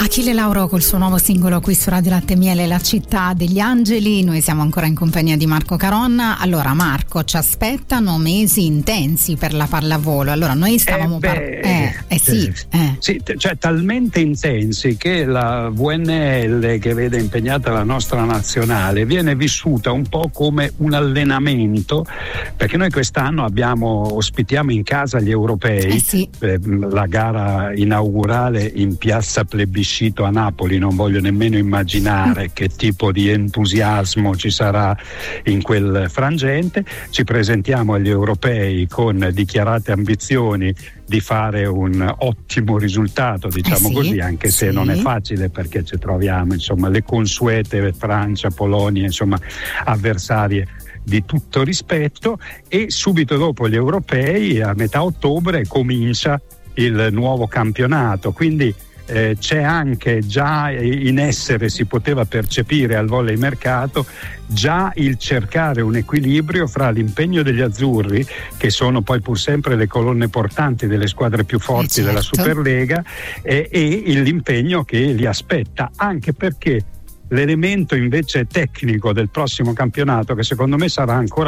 Achille Lauro col suo nuovo singolo qui su Radio Latte e Miele, La città degli angeli. Noi siamo ancora in compagnia di Marco Caronna. Allora Marco, ci aspettano mesi intensi per la pallavolo. Allora noi stavamo sì, cioè talmente intensi che la VNL, che vede impegnata la nostra nazionale, viene vissuta un po' come un allenamento, perché noi quest'anno ospitiamo in casa gli europei. La gara inaugurale in piazza Plebiscito a Napoli, non voglio nemmeno immaginare che tipo di entusiasmo ci sarà in quel frangente. Ci presentiamo agli europei con dichiarate ambizioni di fare un ottimo risultato, diciamo così, anche se non è facile, perché ci troviamo le consuete Francia, Polonia, avversarie di tutto rispetto, e subito dopo gli europei, a metà ottobre, comincia il nuovo campionato, quindi c'è anche già in essere, si poteva percepire al volley mercato, già il cercare un equilibrio fra l'impegno degli azzurri, che sono poi pur sempre le colonne portanti delle squadre più forti della Superlega, e l'impegno che li aspetta, anche perché l'elemento invece tecnico del prossimo campionato, che secondo me sarà ancora